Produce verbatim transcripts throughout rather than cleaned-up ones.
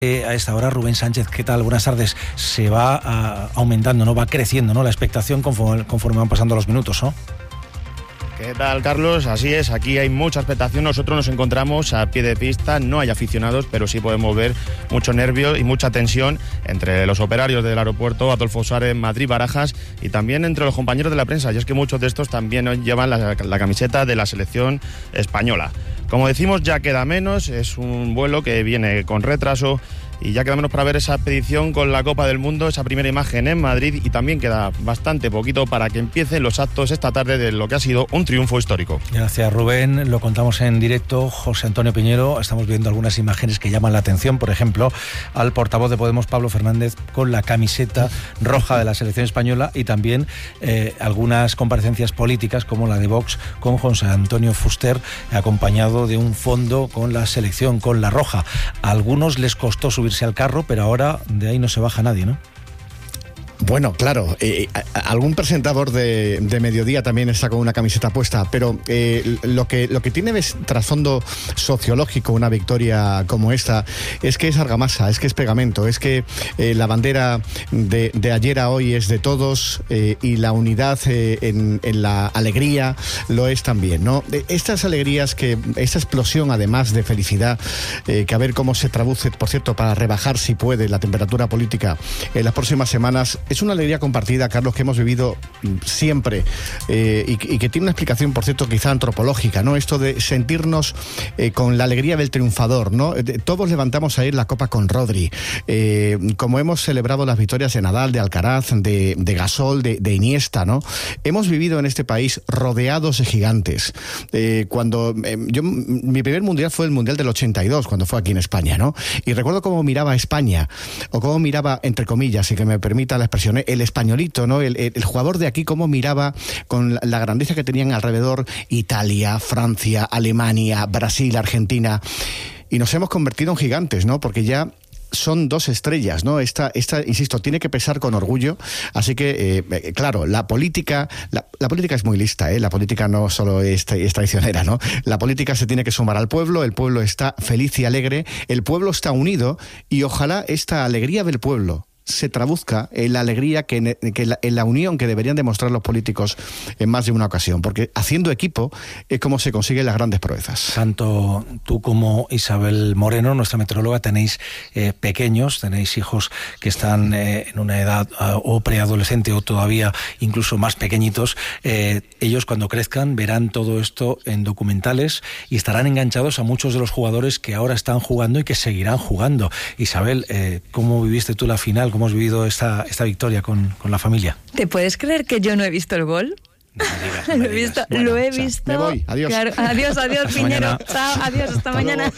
A esta hora, Rubén Sánchez, ¿qué tal? Buenas tardes. Se va uh, aumentando, ¿no? Va creciendo, ¿no? La expectación conforme, conforme van pasando los minutos, ¿no? ¿Qué tal, Carlos? Así es, aquí hay mucha expectación. Nosotros nos encontramos a pie de pista, no hay aficionados, pero sí podemos ver mucho nervio y mucha tensión entre los operarios del aeropuerto Adolfo Suárez, Madrid-Barajas, y también entre los compañeros de la prensa, y es que muchos de estos también llevan la, la camiseta de la selección española. Como decimos, ya queda menos, es un vuelo que viene con retraso y ya queda menos para ver esa expedición con la Copa del Mundo, esa primera imagen en Madrid, y también queda bastante poquito para que empiecen los actos esta tarde de lo que ha sido un triunfo histórico. Gracias, Rubén. Lo contamos en directo. José Antonio Piñero, estamos viendo algunas imágenes que llaman la atención, por ejemplo, al portavoz de Podemos, Pablo Fernández, con la camiseta roja de la selección española, y también eh, algunas comparecencias políticas como la de Vox con José Antonio Fuster, acompañado de un fondo con la selección, con la roja. A algunos les costó subir al carro, pero ahora de ahí no se baja nadie, ¿no? Bueno, claro, eh, algún presentador de, de mediodía también está con una camiseta puesta, pero eh, lo que lo que tiene de trasfondo sociológico una victoria como esta es que es argamasa, es que es pegamento, es que eh, la bandera de, de ayer a hoy es de todos, eh, y la unidad eh, en, en la alegría lo es también, ¿no? Estas alegrías, que esta explosión además de felicidad, eh, que a ver cómo se traduce, por cierto, para rebajar si puede la temperatura política en las próximas semanas. Es una alegría compartida, Carlos, que hemos vivido siempre, eh, y, y que tiene una explicación, por cierto, quizá antropológica, ¿no? Esto de sentirnos eh, con la alegría del triunfador, ¿no? Todos levantamos ayer la copa con Rodri, eh, como hemos celebrado las victorias de Nadal, de Alcaraz, de, de Gasol, de, de Iniesta, ¿no? Hemos vivido en este país rodeados de gigantes. Eh, cuando eh, yo, mi primer mundial fue el mundial del ochenta y dos, cuando fue aquí en España, ¿no? Y recuerdo cómo miraba a España, o cómo miraba, entre comillas, y que me permita la expresión, el españolito, ¿no? El, el, el jugador de aquí, cómo miraba con la, la grandeza que tenían alrededor Italia, Francia, Alemania, Brasil, Argentina. Y nos hemos convertido en gigantes, ¿no? Porque ya son dos estrellas, ¿no? Esta, esta, insisto, tiene que pesar con orgullo. Así que, eh, claro, la política, la, la política es muy lista, ¿eh? La política no solo es, es traicionera, ¿no? La política se tiene que sumar al pueblo, el pueblo está feliz y alegre, el pueblo está unido, y ojalá esta alegría del pueblo se traduzca en la alegría, que, que la, en la unión que deberían demostrar los políticos en más de una ocasión, porque haciendo equipo es como se consiguen las grandes proezas. Tanto tú como Isabel Moreno, nuestra meteoróloga, tenéis eh, pequeños, tenéis hijos que están eh, en una edad uh, o preadolescente o todavía incluso más pequeñitos. Eh, ellos, cuando crezcan, verán todo esto en documentales y estarán enganchados a muchos de los jugadores que ahora están jugando y que seguirán jugando. Isabel, eh, ¿cómo viviste tú la final? ¿Cómo has vivido esta, esta victoria con, con la familia? ¿Te puedes creer que yo no he visto el gol? No me digas, no me lo he visto, bueno, lo he o sea, visto. Me voy, adiós. Claro, adiós, adiós, hasta Piñero. Mañana. Chao, adiós, hasta, hasta mañana.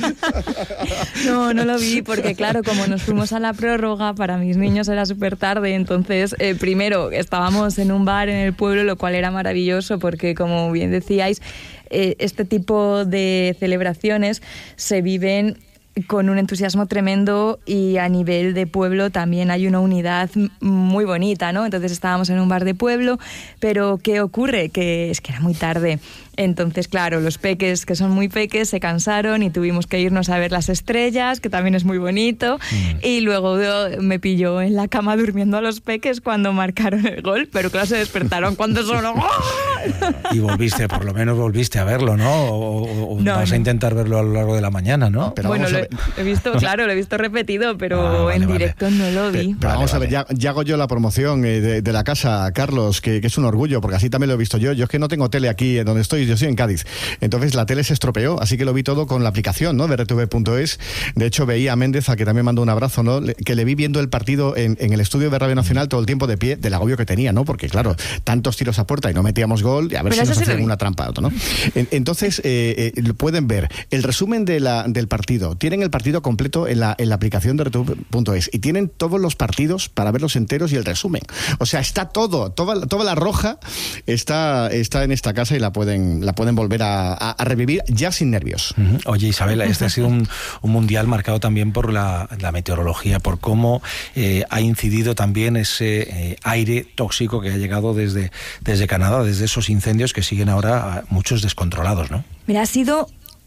No, no lo vi porque, claro, como nos fuimos a la prórroga, para mis niños era súper tarde. Entonces, eh, primero, estábamos en un bar en el pueblo, lo cual era maravilloso porque, como bien decíais, eh, este tipo de celebraciones se viven con un entusiasmo tremendo, y a nivel de pueblo también hay una unidad muy bonita, ¿no? Entonces estábamos en un bar de pueblo, pero ¿qué ocurre? Que es que era muy tarde. Entonces, claro, los peques, que son muy peques, se cansaron y tuvimos que irnos a ver las estrellas, que también es muy bonito, mm. y luego me pilló en la cama durmiendo a los peques cuando marcaron el gol, pero claro, se despertaron cuando sonó. Y volviste, por lo menos volviste a verlo, ¿no? O, o no, vas no. a intentar verlo a lo largo de la mañana, ¿no? Pero bueno, lo he, he visto, claro, lo he visto repetido, pero ah, vale, en vale. directo no lo vi. Pero vale, vamos vale. a ver, ya, ya hago yo la promoción eh, de, de la casa, Carlos, que, que es un orgullo, porque así también lo he visto yo. Yo es que no tengo tele aquí en donde estoy, yo estoy en Cádiz. Entonces la tele se estropeó, así que lo vi todo con la aplicación, ¿no? de R T V punto es. De hecho, veía a Méndez, a que también mandó un abrazo, ¿no? Que le vi viendo el partido en, en el estudio de Radio Nacional todo el tiempo de pie, del agobio que tenía, ¿no? Porque, claro, tantos tiros a puerta y no metíamos gol, y a ver Pero si nos hacían una trampa, ¿no? Entonces, eh, eh, pueden ver el resumen de la, del partido. Tienen el partido completo en la, en la aplicación de R T V punto es, y tienen todos los partidos para verlos enteros y el resumen. O sea, está todo, toda, toda la roja está, está en esta casa, y la pueden, la pueden volver a, a, a revivir ya sin nervios. Uh-huh. Oye, Isabela, este ha sido un, un mundial marcado también por la, la meteorología, por cómo eh, ha incidido también ese eh, aire tóxico que ha llegado desde, desde Canadá, desde esos incendios que siguen ahora muchos descontrolados, ¿no? Mira, ha sido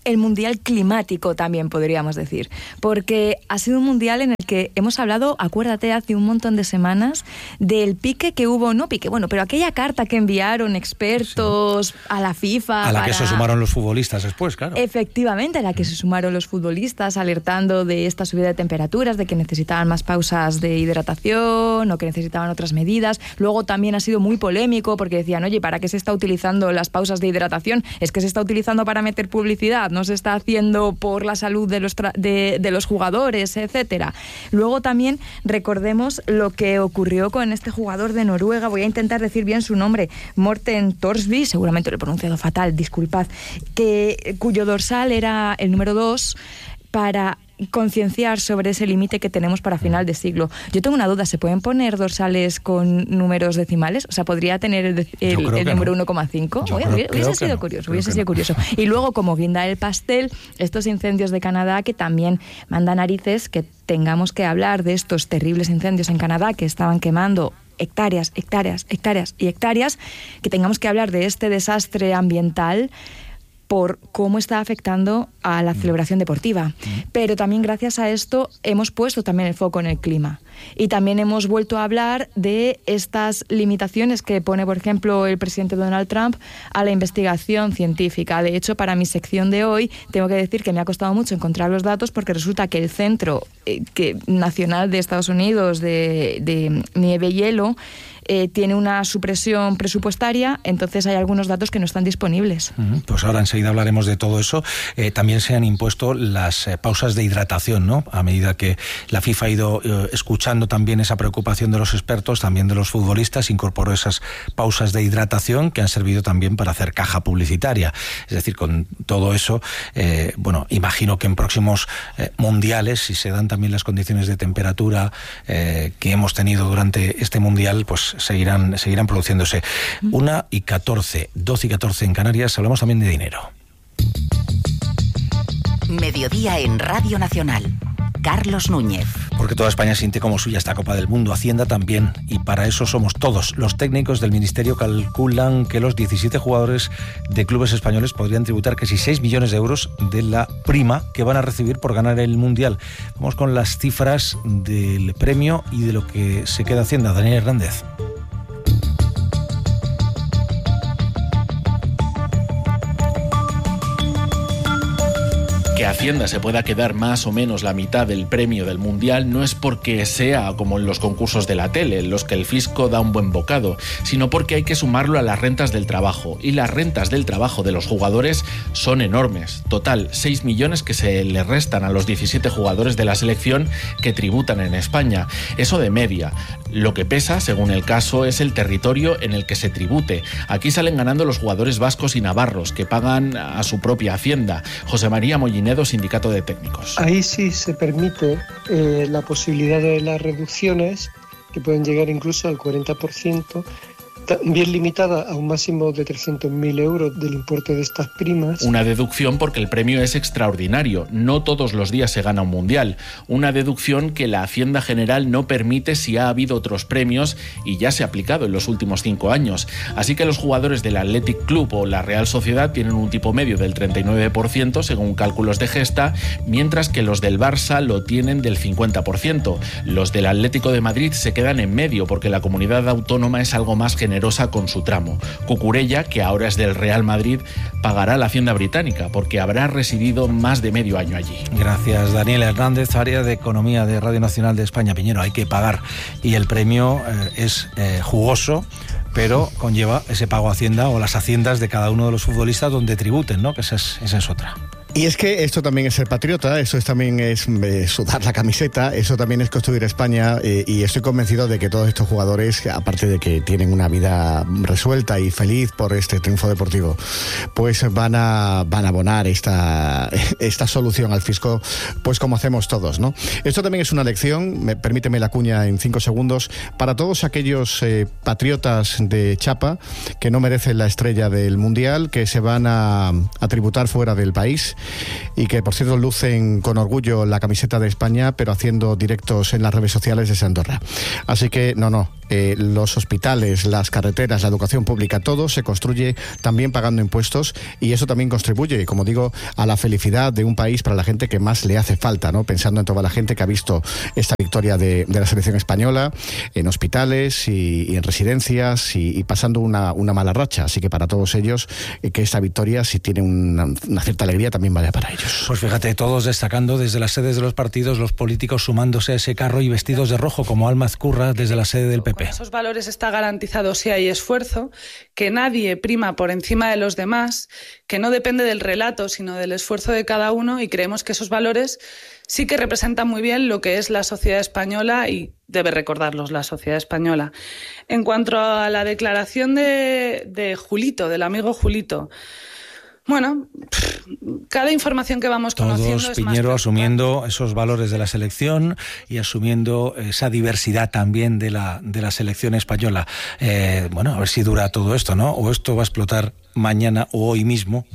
el mundial climático también podríamos decir, porque ha sido un mundial en el que hemos hablado, acuérdate, hace un montón de semanas, del pique que hubo, no pique, bueno, pero aquella carta que enviaron expertos sí. a la FIFA. A la para... que se sumaron los futbolistas después, claro. Efectivamente, a la que se sumaron los futbolistas alertando de esta subida de temperaturas, de que necesitaban más pausas de hidratación o que necesitaban otras medidas. Luego también ha sido muy polémico porque decían, oye, ¿para qué se está utilizando las pausas de hidratación? Es que se está utilizando para meter publicidad, no se está haciendo por la salud de los, tra- de, de los jugadores, etcétera. Luego también recordemos lo que ocurrió con este jugador de Noruega, voy a intentar decir bien su nombre, Morten Thorsby, seguramente lo he pronunciado fatal, disculpad, que, cuyo dorsal era el número dos, para concienciar sobre ese límite que tenemos para final de siglo. Yo tengo una duda, ¿se pueden poner dorsales con números decimales? O sea, ¿podría tener el, de, el, el número no. uno coma cinco? Creo, hubiese creo sido no. curioso, creo hubiese sido no. curioso. Y luego, como guinda del pastel, estos incendios de Canadá que también mandan narices que tengamos que hablar de estos terribles incendios en Canadá que estaban quemando hectáreas, hectáreas, hectáreas y hectáreas, que tengamos que hablar de este desastre ambiental por cómo está afectando a la celebración deportiva. Pero también gracias a esto hemos puesto también el foco en el clima. Y también hemos vuelto a hablar de estas limitaciones que pone, por ejemplo, el presidente Donald Trump a la investigación científica. De hecho, para mi sección de hoy, tengo que decir que me ha costado mucho encontrar los datos porque resulta que el Centro eh, que, Nacional de Estados Unidos de, de Nieve y Hielo Eh, tiene una supresión presupuestaria, entonces hay algunos datos que no están disponibles. Pues ahora enseguida hablaremos de todo eso. Eh, también se han impuesto las eh, pausas de hidratación, ¿no? A medida que la FIFA ha ido eh, escuchando también esa preocupación de los expertos, también de los futbolistas, incorporó esas pausas de hidratación que han servido también para hacer caja publicitaria. Es decir, con todo eso, eh, bueno, imagino que en próximos eh, mundiales, si se dan también las condiciones de temperatura eh, que hemos tenido durante este mundial, pues seguirán, seguirán produciéndose. Una y catorce, doce y catorce en Canarias, hablamos también de dinero. Mediodía en Radio Nacional. Carlos Núñez. Porque toda España siente como suya esta Copa del Mundo, Hacienda también, y para eso somos todos. Los técnicos del Ministerio calculan que los diecisiete jugadores de clubes españoles podrían tributar casi seis millones de euros de la prima que van a recibir por ganar el Mundial. Vamos con las cifras del premio y de lo que se queda Hacienda. Daniel Hernández. Que Hacienda se pueda quedar más o menos la mitad del premio del Mundial no es porque sea como en los concursos de la tele, en los que el fisco da un buen bocado, sino porque hay que sumarlo a las rentas del trabajo. Y las rentas del trabajo de los jugadores son enormes. Total, seis millones que se le restan a los diecisiete jugadores de la selección que tributan en España. Eso de media. Lo que pesa, según el caso, es el territorio en el que se tribute. Aquí salen ganando los jugadores vascos y navarros, que pagan a su propia Hacienda. José María Mollinedo, Sindicato de Técnicos. Ahí sí se permite eh, la posibilidad de las reducciones, que pueden llegar incluso al cuarenta por ciento, bien limitada a un máximo de trescientos mil euros del importe de estas primas. Una deducción porque el premio es extraordinario, no todos los días se gana un mundial. Una deducción que la Hacienda General no permite si ha habido otros premios y ya se ha aplicado en los últimos cinco años. Así que los jugadores del Athletic Club o la Real Sociedad tienen un tipo medio del treinta y nueve por ciento según cálculos de Gesta, mientras que los del Barça lo tienen del cincuenta por ciento. Los del Atlético de Madrid se quedan en medio porque la comunidad autónoma es algo más generosa con su tramo. Cucurella, que ahora es del Real Madrid, pagará la Hacienda británica porque habrá residido más de medio año allí. Gracias, Daniel Hernández, área de Economía de Radio Nacional de España. Piñero, hay que pagar y el premio eh, es eh, jugoso, pero conlleva ese pago a Hacienda o las haciendas de cada uno de los futbolistas donde tributen, ¿no? Que esa es, esa es otra. Y es que esto también es ser patriota, eso es, también es eh, sudar la camiseta, eso también es construir España, eh, y estoy convencido de que todos estos jugadores, aparte de que tienen una vida resuelta y feliz por este triunfo deportivo, pues van a van a abonar esta, esta solución al fisco, pues como hacemos todos, ¿no? Esto también es una lección, me, permíteme la cuña en cinco segundos, para todos aquellos eh, patriotas de chapa que no merecen la estrella del Mundial, que se van a, a tributar fuera del país, y que por cierto lucen con orgullo la camiseta de España, pero haciendo directos en las redes sociales de Andorra. Así que no, no, eh, los hospitales, las carreteras, la educación pública, todo se construye también pagando impuestos, y eso también contribuye, como digo, a la felicidad de un país para la gente que más le hace falta, ¿no? Pensando en toda la gente que ha visto esta victoria de, de la selección española en hospitales y, y en residencias y, y pasando una, una mala racha. Así que para todos ellos, eh, que esta victoria, si tiene una, una cierta alegría, también vaya para ellos. Pues fíjate, todos destacando desde las sedes de los partidos, los políticos sumándose a ese carro y vestidos de rojo, como Alma Ezcurra desde la sede del P P. Con esos valores está garantizado si hay esfuerzo, que nadie prima por encima de los demás, que no depende del relato, sino del esfuerzo de cada uno, y creemos que esos valores sí que representan muy bien lo que es la sociedad española y debe recordarlos la sociedad española. En cuanto a la declaración de, de Julito, del amigo Julito, bueno, cada información que vamos conociendo Todos, es Piñero, más asumiendo esos valores de la selección y asumiendo esa diversidad también de la, de la selección española. Eh, bueno, a ver si dura todo esto, ¿no? O esto va a explotar mañana o hoy mismo.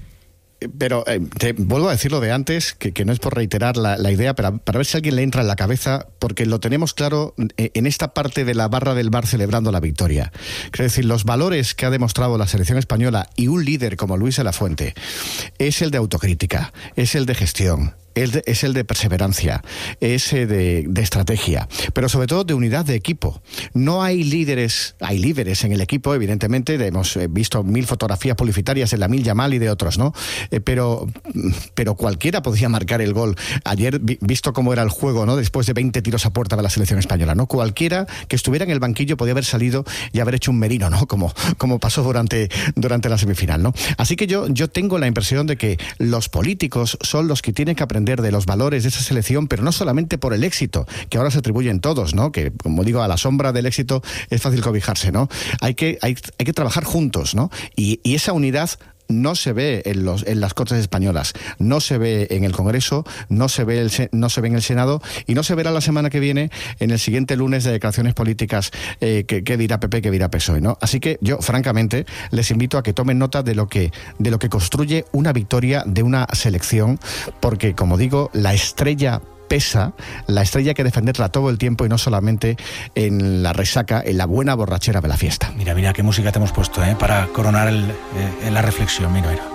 Pero eh, te vuelvo a decir lo de antes, que, que no es por reiterar la, la idea, pero para ver si a alguien le entra en la cabeza, porque lo tenemos claro en esta parte de la barra del bar celebrando la victoria. Es decir, los valores que ha demostrado la selección española y un líder como Luis de la Fuente es el de autocrítica, es el de gestión, es el de perseverancia, es de, de estrategia, pero sobre todo de unidad de equipo. No hay líderes, hay líderes en el equipo, evidentemente, hemos visto mil fotografías publicitarias de Lamine Yamal y de otros, ¿no? Eh, pero, pero cualquiera podía marcar el gol. Ayer, vi, visto cómo era el juego, ¿no? Después de veinte tiros a puerta de la selección española, ¿no? Cualquiera que estuviera en el banquillo podía haber salido y haber hecho un merino, ¿no? Como, como pasó durante, durante la semifinal, ¿no? Así que yo, yo tengo la impresión de que los políticos son los que tienen que aprender de los valores de esa selección, pero no solamente por el éxito, que ahora se atribuyen todos, ¿no? Que, como digo, a la sombra del éxito es fácil cobijarse, ¿no? Hay que, hay, hay que trabajar juntos, ¿no? Y, y esa unidad no se ve en, los, en las Cortes españolas, no se ve en el Congreso, no se ve, el, no se ve en el Senado, y no se verá la semana que viene en el siguiente lunes de declaraciones políticas eh, que, que dirá P P, que dirá P S O E, ¿no? Así que yo, francamente, les invito a que tomen nota de lo que, de lo que construye una victoria de una selección, porque, como digo, la estrella pesa, la estrella hay que defenderla todo el tiempo y no solamente en la resaca, en la buena borrachera de la fiesta. Mira, mira qué música te hemos puesto, ¿eh? Para coronar el, eh, la reflexión. Mira, mira.